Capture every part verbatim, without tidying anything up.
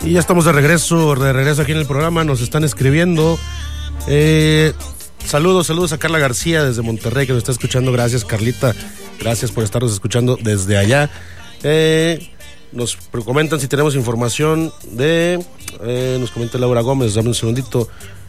Y ya estamos de regreso, de regreso aquí en el programa, nos están escribiendo. Eh, saludos, saludos a Carla García desde Monterrey que nos está escuchando. Gracias, Carlita, gracias por estarnos escuchando desde allá. Eh, nos comentan si tenemos información de, eh, nos comenta Laura Gómez, dame un segundito.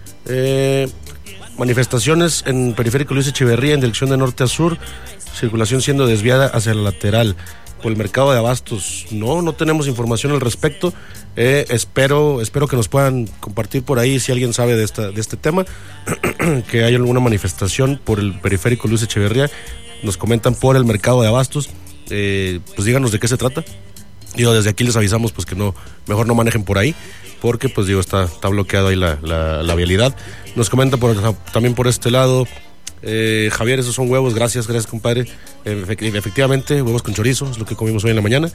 Eh, manifestaciones en Periférico Luis Echeverría en dirección de norte a sur, circulación siendo desviada hacia el lateral. Por el mercado de abastos, no, no tenemos información al respecto. Eh, espero, espero que nos puedan compartir por ahí si alguien sabe de esta, de este tema, que hay alguna manifestación por el periférico Luis Echeverría. Nos comentan por el mercado de abastos, eh, pues díganos de qué se trata. Digo, desde aquí les avisamos pues que no, mejor no manejen por ahí, porque pues digo, está, está bloqueado ahí la, la, la vialidad. Nos comentan por, también por este lado. Eh, Javier, esos son huevos, gracias, gracias compadre. eh, Efectivamente, huevos con chorizo es lo que comimos hoy en la mañana.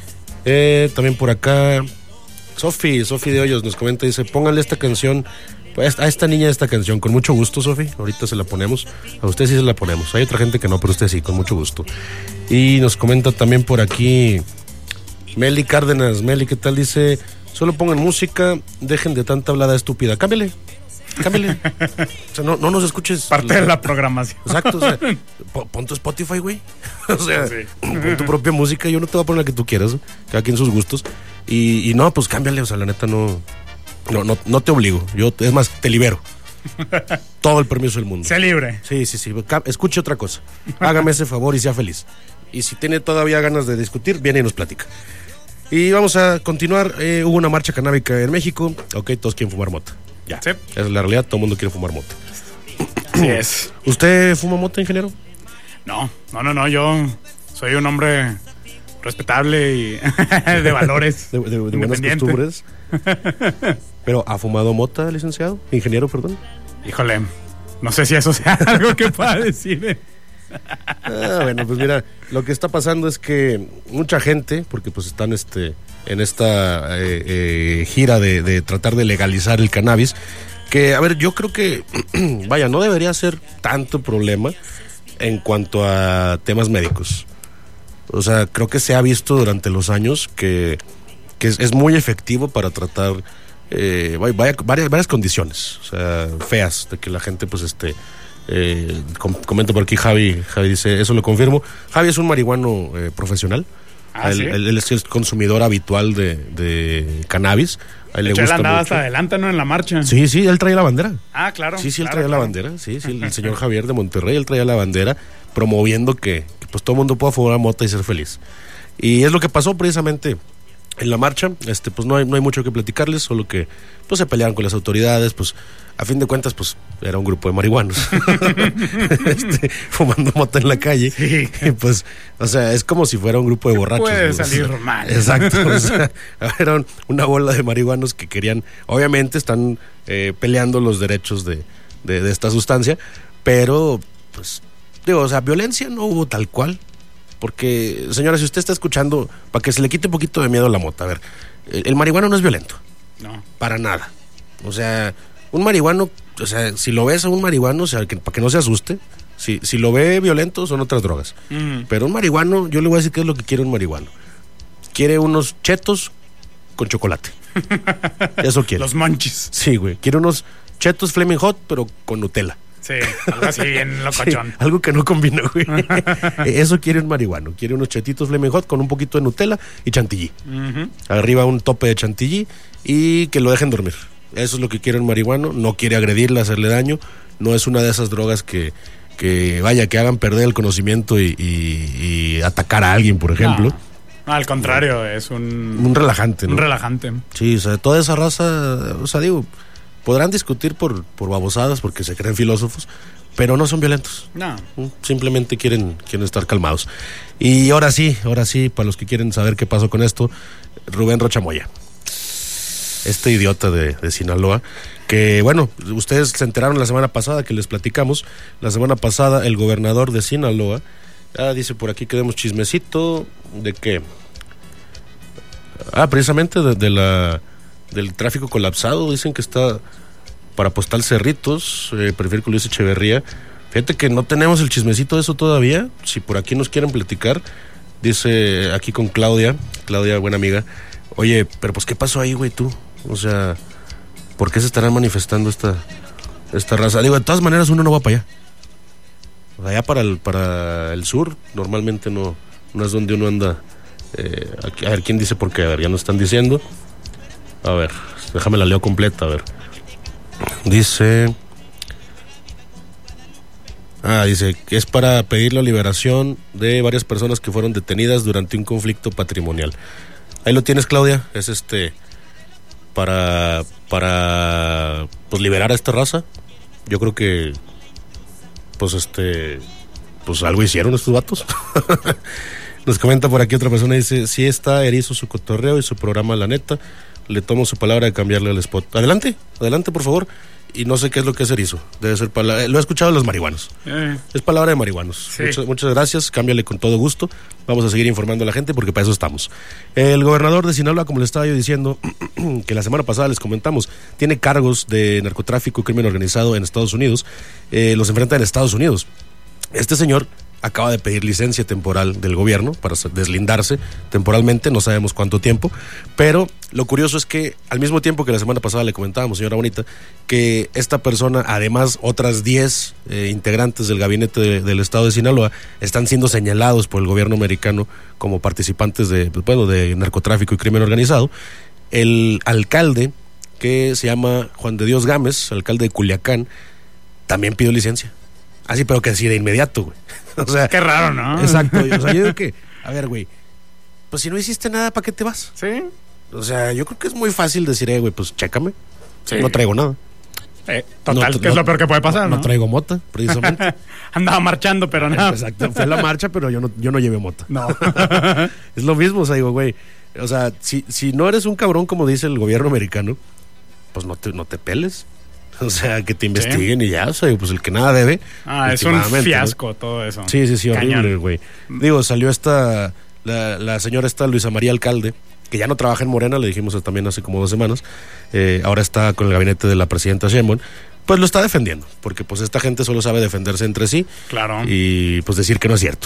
eh, También por acá Sofi, Sofi de Hoyos nos comenta, dice, pónganle esta canción pues, a esta niña esta canción, con mucho gusto, Sofi, ahorita se la ponemos. A usted sí se la ponemos, hay otra gente que no, pero usted sí, con mucho gusto. Y nos comenta también por aquí Meli Cárdenas. Meli, ¿qué tal? Dice, solo pongan música, dejen de tanta hablada estúpida. Cámbiale, cámbiale. O sea, no, no nos escuches. Parte la, de la programación. Exacto, o sea, pon tu Spotify, güey. O sea, sí. Pon tu propia música. Yo no te voy a poner la que tú quieras, cada quien sus gustos. Y, y no, pues cámbiale, o sea, la neta no, no, no, no te obligo. Yo, es más, te libero. Todo el permiso del mundo. Sea libre. Sí, sí, sí. Escuche otra cosa. Hágame ese favor y sea feliz. Y si tiene todavía ganas de discutir, viene y nos platica. Y vamos a continuar. Eh, hubo una marcha canábica en México. Ok, todos quieren fumar mota. Ya. Sí. Esa es la realidad, todo el mundo quiere fumar mota. Así es. ¿Usted fuma mota, ingeniero? No, no, no, no. Yo soy un hombre respetable y de valores. De, de, de buenas costumbres. Pero, ¿ha fumado mota, licenciado? Ingeniero, perdón. Híjole, no sé si eso sea algo que pueda decir. Ah, bueno, pues mira, lo que está pasando es que mucha gente, porque pues están este en esta eh, eh, gira de, de tratar de legalizar el cannabis, que a ver, yo creo que vaya, no debería ser tanto problema en cuanto a temas médicos. O sea, creo que se ha visto durante los años que, que es, es muy efectivo para tratar eh, vaya, varias, varias condiciones, o sea, feas, de que la gente pues este Eh, com- comento por aquí Javi, Javi dice, eso lo confirmo. Javi es un marihuano eh, profesional. Ah, él, ¿sí? él, él es el consumidor habitual de, de cannabis. A él de le hecho, gusta él andaba mucho. hasta adelante, ¿no? En la marcha. Sí, sí, él traía la bandera. Ah, claro. Sí, sí, él claro, traía claro. la bandera. Sí, sí, el, el señor Javier de Monterrey, él traía la bandera promoviendo que, que pues todo el mundo pueda fumar mota y ser feliz. Y es lo que pasó precisamente en la marcha. Este, pues no hay, no hay mucho que platicarles, solo que pues se pelearon con las autoridades, pues a fin de cuentas, pues era un grupo de marihuanos este, fumando mota en la calle. Sí. Y pues, o sea, es como si fuera un grupo de borrachos. Puede ¿no? salir O sea, mal. Exacto. O sea, eran una bola de marihuanos que querían, obviamente están eh, peleando los derechos de, de, de esta sustancia, pero, pues, digo, o sea, violencia no hubo tal cual. Porque, señora, si usted está escuchando, para que se le quite un poquito de miedo a la mota, a ver, el, el marihuano no es violento. No. Para nada. O sea, un marihuano, o sea, si lo ves a un marihuano, o sea, que, para que no se asuste, si, si lo ve violento, son otras drogas. Mm. Pero un marihuano, yo le voy a decir qué es lo que quiere un marihuano. Quiere unos chetos con chocolate. Eso quiere. Los monchis. Sí, güey. Quiere unos chetos Flaming Hot, pero con Nutella. Sí, algo así bien locochón. Sí, algo que no combina, güey. Eso quiere un marihuano. Quiere unos chetitos Flaming Hot con un poquito de Nutella y chantilly. Uh-huh. Arriba un tope de chantilly y que lo dejen dormir. Eso es lo que quiere un marihuano. No quiere agredirle, hacerle daño. No es una de esas drogas que, que vaya, que hagan perder el conocimiento y, y, y atacar a alguien, por ejemplo. No, no, al contrario, es un... Un relajante, ¿no? Un relajante. Sí, o sea, toda esa raza, o sea, digo, podrán discutir por, por babosadas porque se creen filósofos, pero no son violentos. No. Simplemente quieren, quieren estar calmados. Y ahora sí, ahora sí, para los que quieren saber qué pasó con esto, Rubén Rocha Moya. Este idiota de, de Sinaloa, que bueno, ustedes se enteraron la semana pasada que les platicamos. La semana pasada el gobernador de Sinaloa, ah, dice por aquí que demos chismecito, ¿de qué? Ah, precisamente de, de la del tráfico colapsado. Dicen que está para Postal Cerritos, eh, Periférico Luis Echeverría. Fíjate que no tenemos el chismecito de eso todavía. Si por aquí nos quieren platicar, dice aquí con Claudia, Claudia, buena amiga, Oye, pero pues, ¿qué pasó ahí, güey, tú? O sea, ¿por qué se estarán manifestando esta, esta raza? Digo, de todas maneras, uno no va para allá. Allá para el, para el sur, normalmente no, no es donde uno anda. Eh, aquí, a ver, ¿quién dice por qué? A ver, ya nos están diciendo. A ver, déjame la leo completa, a ver. Dice... Ah, dice que es para pedir la liberación de varias personas que fueron detenidas durante un conflicto patrimonial. Ahí lo tienes, Claudia. Es este... Para... Para... Pues liberar a esta raza. Yo creo que... Pues este... Pues algo hicieron estos vatos. Nos comenta por aquí otra persona, dice, sí está erizo su cotorreo y su programa, la neta, le tomo su palabra de cambiarle el spot. Adelante, adelante por favor. Y no sé qué es lo que es erizo, debe ser palabra, lo he escuchado de los marihuanos, eh. es palabra de marihuanos. Sí. Muchas, muchas gracias, cámbiale con todo gusto, vamos a seguir informando a la gente porque para eso estamos. El gobernador de Sinaloa, como le estaba yo diciendo, que la semana pasada les comentamos, tiene cargos de narcotráfico y crimen organizado en Estados Unidos, eh, los enfrenta en Estados Unidos. Este señor acaba de pedir licencia temporal del gobierno para deslindarse temporalmente, no sabemos cuánto tiempo, pero lo curioso es que al mismo tiempo que la semana pasada le comentábamos, señora Bonita, que esta persona, además otras diez eh, integrantes del gabinete de, del estado de Sinaloa, están siendo señalados por el gobierno americano como participantes de, bueno, de narcotráfico y crimen organizado. El alcalde, que se llama Juan de Dios Gámez, alcalde de Culiacán, también pidió licencia. Así, pero que así de inmediato, güey. O sea, qué raro, ¿no? Exacto. O sea, yo digo que, a ver, güey, pues si no hiciste nada, ¿para qué te vas? Sí. O sea, yo creo que es muy fácil decir, eh, güey, pues chécame. Sí. No traigo nada. Eh, total, no, que no, es lo peor que puede pasar, ¿no? No traigo mota, precisamente. Andaba marchando, pero nada. Exacto, fue la marcha, pero yo no, yo no llevé mota. No. Es lo mismo, o sea, digo, güey, o sea, si, si no eres un cabrón como dice el gobierno americano, pues no te, no te peles. O sea, que te investiguen, ¿sí? Y ya, o sea, pues el que nada debe. Ah, es un fiasco, ¿no? Todo eso. Sí, sí, sí, horrible, güey. Digo, salió esta, la, la señora esta Luisa María Alcalde, que ya no trabaja en Morena, le dijimos también hace como dos semanas, eh, ahora está con el gabinete de la presidenta Sheinbaum, pues lo está defendiendo, porque pues esta gente solo sabe defenderse entre sí. Claro. Y pues decir que no es cierto.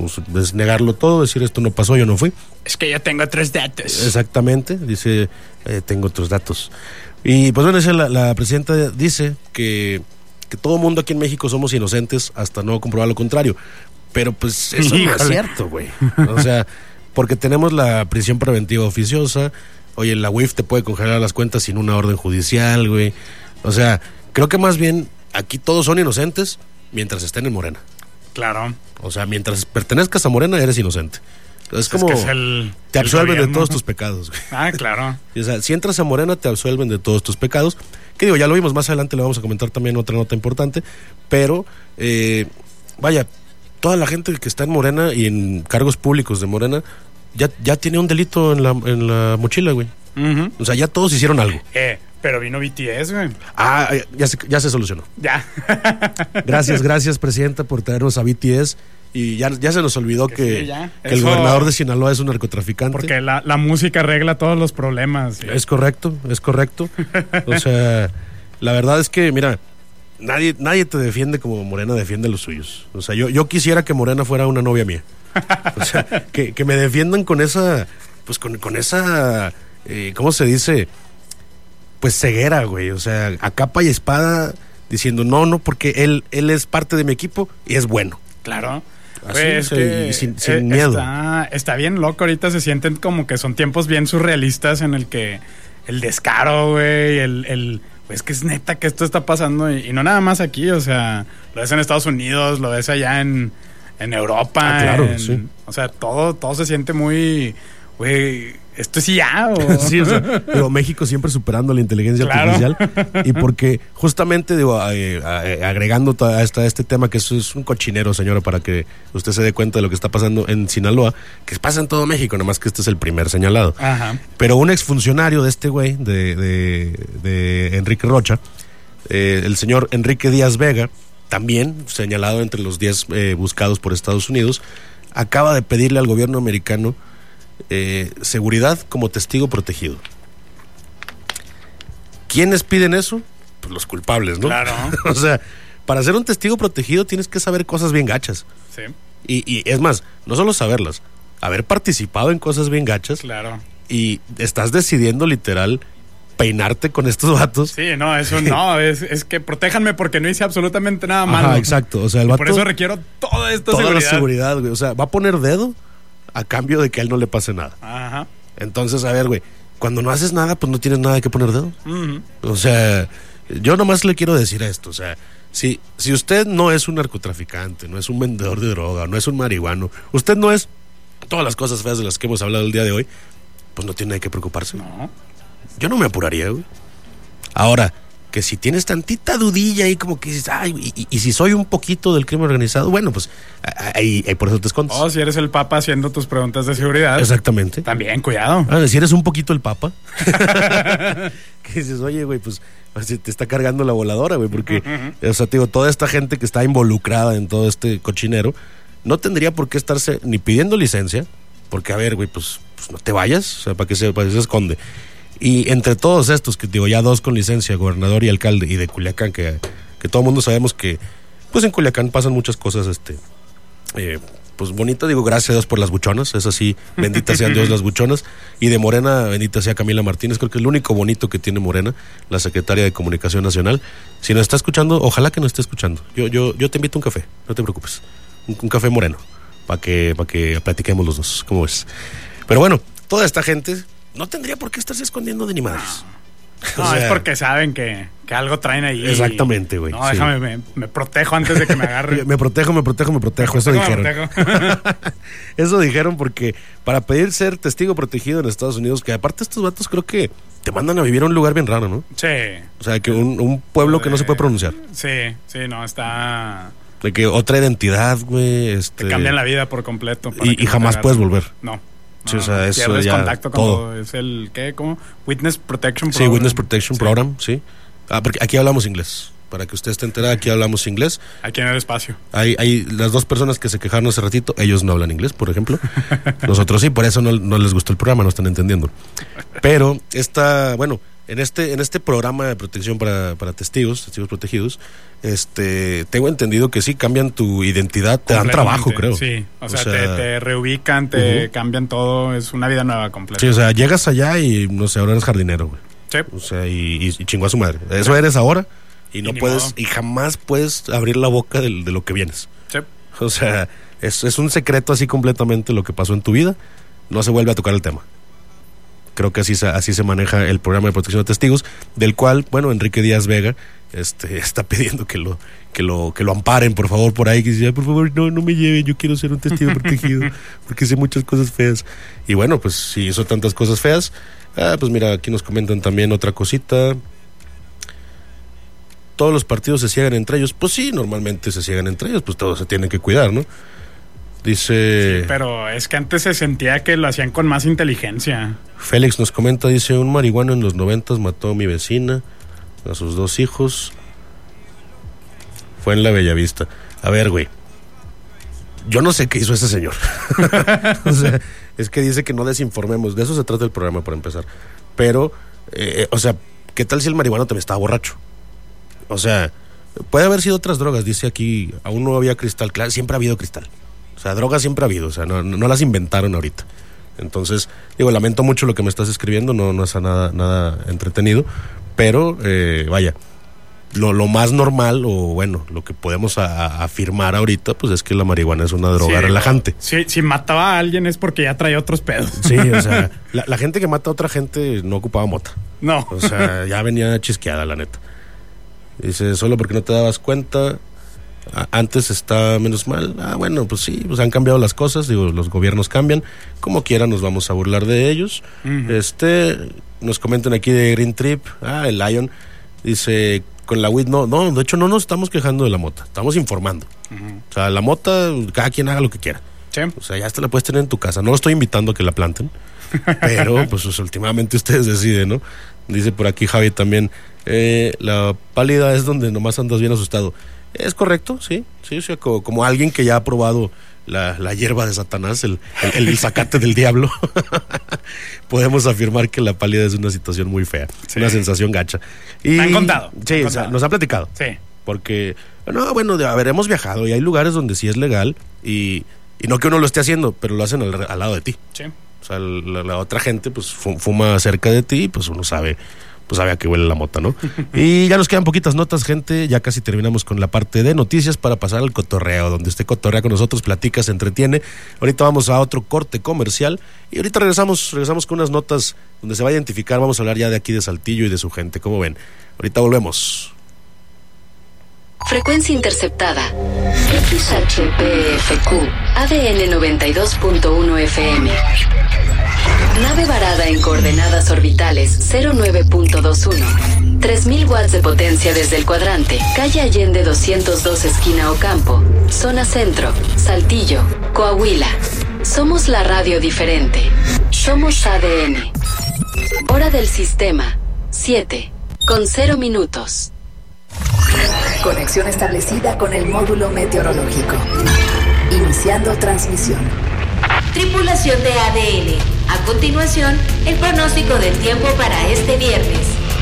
Es negarlo todo, decir esto no pasó, yo no fui. Es que yo tengo otros datos. Exactamente, dice, eh, tengo otros datos. Y pues bueno, la, la presidenta dice que, que todo mundo aquí en México somos inocentes hasta no comprobar lo contrario. Pero pues eso no es cierto, güey. O sea, porque tenemos la prisión preventiva oficiosa. Oye, la U I F te puede congelar las cuentas sin una orden judicial, güey. O sea, creo que más bien aquí todos son inocentes mientras estén en Morena. Claro. O sea, mientras pertenezcas a Morena eres inocente. Es como, es que es el, te absuelven de todos tus pecados, güey. Ah, claro. O sea, si entras a Morena te absuelven de todos tus pecados. Que digo, ya lo vimos, más adelante le vamos a comentar también otra nota importante. Pero, eh, vaya, toda la gente que está en Morena y en cargos públicos de Morena ya, ya tiene un delito en la, en la mochila, güey. Uh-huh. O sea, ya todos hicieron algo. Eh, pero vino B T S, güey. Ah, ya se, ya se solucionó. Ya. Gracias, gracias, presidenta, por traernos a B T S. Y ya, ya se nos olvidó que, que, sí, que el Eso, gobernador de Sinaloa es un narcotraficante. Porque la, la música arregla todos los problemas. ¿Sí? Es correcto, es correcto. O sea, la verdad es que, mira, nadie, nadie te defiende como Morena defiende a los suyos. O sea, yo, yo quisiera que Morena fuera una novia mía. O sea, que, que me defiendan con esa, pues con, con esa, eh, ¿cómo se dice? Pues ceguera, güey. O sea, a capa y espada diciendo, no, no, porque él, él es parte de mi equipo y es bueno. Claro. Así, pues, o sea, que y sin, sin eh, miedo. Está, está bien loco, ahorita se sienten como que son tiempos bien surrealistas en el que el descaro, güey, el, el pues que es neta que esto está pasando y, y no nada más aquí, o sea, lo ves en Estados Unidos, lo ves allá en, en Europa. Ah, claro, en, sí. O sea, todo, todo se siente muy, güey, esto es ya. ¿O? Sí, o sea, digo, México siempre superando la inteligencia claro. artificial y porque justamente, digo, eh, eh, agregando a, esta, a este tema que eso es un cochinero, señora, para que usted se dé cuenta de lo que está pasando en Sinaloa, que pasa en todo México, nomás que este es el primer señalado. Ajá. Pero un exfuncionario de este güey, de, de, de Enrique Rocha, eh, el señor Enrique Díaz Vega, también señalado entre los diez eh, buscados por Estados Unidos, acaba de pedirle al gobierno americano Eh, seguridad como testigo protegido. ¿Quiénes piden eso? Pues los culpables, ¿no? Claro. O sea, para ser un testigo protegido tienes que saber cosas bien gachas. Sí. Y, y es más, no solo saberlas, haber participado en cosas bien gachas. Claro. y estás decidiendo literal peinarte con estos vatos. Sí, no, eso no, es, es que protéjanme porque no hice absolutamente nada malo. Ajá, exacto. O sea, el vato, por eso requiero toda esta toda seguridad. la seguridad, güey. O sea, va a poner dedo a cambio de que a él no le pase nada. Ajá. Entonces, a ver, güey, cuando no haces nada, pues no tienes nada que poner dedo. Uh-huh. O sea, yo nomás le quiero decir esto, o sea, si, si usted no es un narcotraficante, no es un vendedor de droga, no es un marihuano, usted no es todas las cosas feas de las que hemos hablado el día de hoy, pues no tiene de qué preocuparse. No. Yo no me apuraría, güey. Ahora, que si tienes tantita dudilla ahí como que dices, ay, y, y, y si soy un poquito del crimen organizado, bueno, pues ahí, ahí por eso te escondes. O si eres el papa haciendo tus preguntas de seguridad. Exactamente. También, cuidado. Ah, si eres un poquito el papa. Que dices, oye, güey, pues te está cargando la voladora, güey, porque, uh-huh. o sea, te digo, toda esta gente que está involucrada en todo este cochinero no tendría por qué estarse ni pidiendo licencia, porque, a ver, güey, pues, pues no te vayas, o sea, para que se, para que se esconde. Y entre todos estos, que digo, ya dos con licencia, gobernador y alcalde, y de Culiacán, que, que todo el mundo sabemos que, pues en Culiacán pasan muchas cosas, este, eh, pues bonito, digo, gracias a Dios por las buchonas, es así, bendita sean Dios las buchonas, y de Morena, bendita sea Camila Martínez, creo que es lo único bonito que tiene Morena, la secretaria de Comunicación Nacional. Si nos está escuchando, ojalá que nos esté escuchando, yo, yo, yo te invito a un café, no te preocupes, un, un café moreno, para que, para que platiquemos los dos, ¿cómo ves? Pero bueno, toda esta gente no tendría por qué estarse escondiendo de ni madres. No, o sea, es porque saben que, que algo traen ahí. Exactamente, güey. No, sí. déjame, me, me protejo antes de que me agarren. me protejo, me protejo, me protejo, me eso protejo, dijeron. me Eso dijeron porque para pedir ser testigo protegido en Estados Unidos, que aparte estos vatos creo que te mandan a vivir a un lugar bien raro, ¿no? Sí. O sea, que un, un pueblo que no se puede pronunciar. Sí, sí, no, está... De que otra identidad, güey. Este... Te cambian la vida por completo. Y, y jamás no puedes volver. No. Sí, no, o sea, no, eso pierdes ya contacto con todo. todo. Es el, ¿qué? ¿Cómo? Witness Protection Program. Sí, Witness Protection sí. Program, sí. Ah, porque aquí hablamos inglés. Para que usted esté enterado, aquí hablamos inglés. Aquí en el espacio. Hay, hay las dos personas que se quejaron hace ratito, ellos no hablan inglés, por ejemplo. Nosotros sí, por eso no, no les gustó el programa, no están entendiendo. Pero esta, bueno, en este, en este programa de protección para, para testigos, testigos protegidos, este, tengo entendido que sí cambian tu identidad, te dan trabajo, creo. Sí, o sea, o sea te, te reubican, te uh-huh. cambian todo, es una vida nueva completa. Sí, o sea, llegas allá y no sé, ahora eres jardinero, güey. Sí. O sea, y, y, y chingó a su madre. Eso sí. Eres ahora. Y no y puedes, modo. Y jamás puedes abrir la boca de, de lo que vienes. Sí. O sea, es, es un secreto así completamente lo que pasó en tu vida. No se vuelve a tocar el tema. Creo que así se, así se maneja el programa de protección de testigos, del cual, bueno, Enrique Díaz Vega este, está pidiendo que lo, que lo, que lo amparen, por favor, por ahí, que dice, por favor, no, no me lleven, yo quiero ser un testigo protegido, porque sé muchas cosas feas. Y bueno, pues si hizo tantas cosas feas, ah, pues mira, aquí nos comentan también otra cosita. Todos los partidos se ciegan entre ellos. Pues sí, normalmente se ciegan entre ellos, pues todos se tienen que cuidar, ¿no? Dice... Sí, pero es que antes se sentía que lo hacían con más inteligencia. Félix nos comenta, dice, un marihuano en los noventas mató a mi vecina, a sus dos hijos. Fue en la Bellavista. A ver, güey, yo no sé qué hizo ese señor. O sea, es que dice que no desinformemos. De eso se trata el programa, para empezar. Pero, eh, o sea, ¿qué tal si el marihuano también estaba borracho? O sea, puede haber sido otras drogas, dice aquí, aún no había cristal, claro, siempre ha habido cristal. O sea, drogas siempre ha habido, o sea, no, no las inventaron ahorita. Entonces, digo, lamento mucho lo que me estás escribiendo, no, no es nada, nada entretenido, pero eh, vaya, lo, lo más normal, o bueno, lo que podemos a, a afirmar ahorita, pues es que la marihuana es una droga sí, relajante. Si, si mataba a alguien es porque ya traía otros pedos. Sí, o sea, la, la gente que mata a otra gente no ocupaba mota. No. O sea, ya venía chisqueada, la neta. Dice, solo porque no te dabas cuenta, antes está menos mal. Ah, bueno, pues sí, pues han cambiado las cosas, digo, los gobiernos cambian, como quiera nos vamos a burlar de ellos. Uh-huh. Este, nos comentan aquí de Green Trip, ah, el Lion, dice, con la weed no, no, de hecho no nos estamos quejando de la mota, estamos informando. Uh-huh. O sea, la mota, cada quien haga lo que quiera. Sí. O sea, ya te la puedes tener en tu casa, no lo estoy invitando a que la planten, pero pues, pues últimamente ustedes deciden, ¿no? Dice por aquí Javi también, eh, la pálida es donde nomás andas bien asustado. Es correcto, sí, sí, o sea, como, como alguien que ya ha probado la, la hierba de Satanás, el, el, el zacate del diablo, podemos afirmar que la pálida es una situación muy fea, sí. Una sensación gacha. Y, me han contado. Sí, han o sea, contado. Nos ha platicado. Sí. Porque, no, bueno, a ver, hemos viajado y hay lugares donde sí es legal y, y no que uno lo esté haciendo, pero lo hacen al, al lado de ti. Sí. O sea, la, la otra gente pues fuma cerca de ti y pues uno sabe, pues sabe a qué huele la mota, ¿no? Y ya nos quedan poquitas notas, gente, ya casi terminamos con la parte de noticias para pasar al cotorreo, donde usted cotorrea con nosotros, platica, se entretiene. Ahorita vamos a otro corte comercial y ahorita regresamos, regresamos con unas notas donde se va a identificar, vamos a hablar ya de aquí de Saltillo y de su gente, ¿cómo ven? Ahorita volvemos. Frecuencia interceptada. X H P F Q, A D N noventa y dos punto uno F M. Nave varada en coordenadas orbitales cero nueve punto veintiuno. tres mil watts de potencia desde el cuadrante. Calle Allende doscientos dos, esquina Ocampo. Zona Centro, Saltillo, Coahuila. Somos la radio diferente. Somos A D N. Hora del sistema, siete, con cero minutos. Conexión establecida con el módulo meteorológico. Iniciando transmisión. Tripulación de A D N. A continuación, el pronóstico del tiempo para este viernes.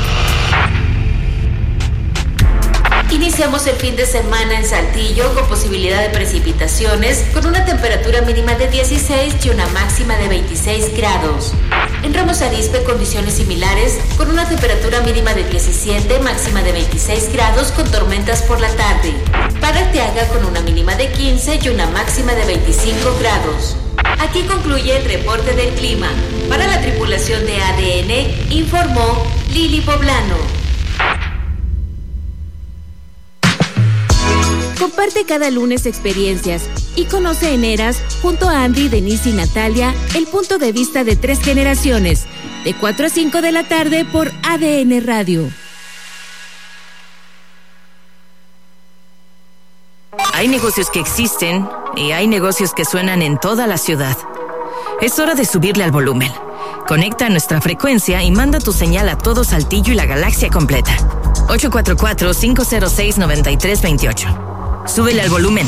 Iniciamos el fin de semana en Saltillo con posibilidad de precipitaciones, con una temperatura mínima de dieciséis y una máxima de veintiséis grados. En Ramos Arizpe, condiciones similares, con una temperatura mínima de diecisiete, máxima de veintiséis grados, con tormentas por la tarde. Para Arteaga, con una mínima de quince y una máxima de veinticinco grados. Aquí concluye el reporte del clima. Para la tripulación de A D N, informó Lili Poblano. Comparte cada lunes experiencias y conoce en Eras, junto a Andy, Denise y Natalia, el punto de vista de tres generaciones, de cuatro a cinco de la tarde por A D N Radio. Hay negocios que existen y hay negocios que suenan en toda la ciudad. Es hora de subirle al volumen. Conecta a nuestra frecuencia y manda tu señal a todo Saltillo y la galaxia completa. ocho cuatro cuatro, cinco cero seis, nueve tres dos ocho. Súbele al volumen.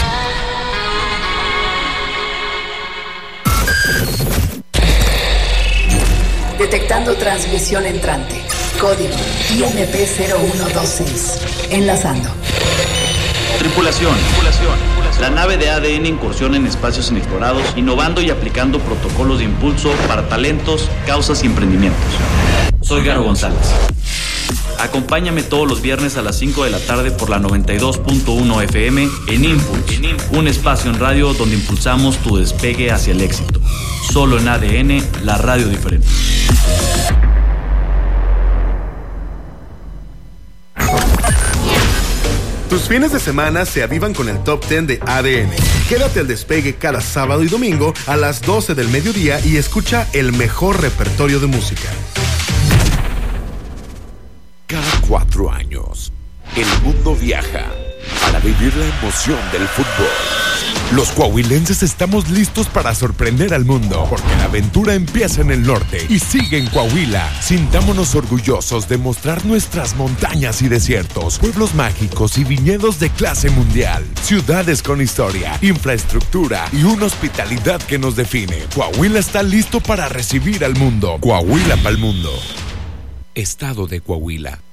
Detectando transmisión entrante. Código I M P cero uno dos seis. Enlazando. Tripulación, tripulación. La nave de A D N incursiona en espacios inexplorados, innovando y aplicando protocolos de impulso para talentos, causas y emprendimientos. Soy Garo González. Acompáñame todos los viernes a las cinco de la tarde por la noventa y dos punto uno F M en Impulse, un espacio en radio donde impulsamos tu despegue hacia el éxito. Solo en A D N, la radio diferente. Tus fines de semana se avivan con el Top diez de A D N. Quédate al despegue cada sábado y domingo a las doce del mediodía y escucha el mejor repertorio de música. Cada cuatro años, el mundo viaja para vivir la emoción del fútbol. Los coahuilenses estamos listos para sorprender al mundo, porque la aventura empieza en el norte y sigue en Coahuila. Sintámonos orgullosos de mostrar nuestras montañas y desiertos, pueblos mágicos y viñedos de clase mundial, ciudades con historia, infraestructura y una hospitalidad que nos define. Coahuila está listo para recibir al mundo. Coahuila pa'l mundo. Estado de Coahuila.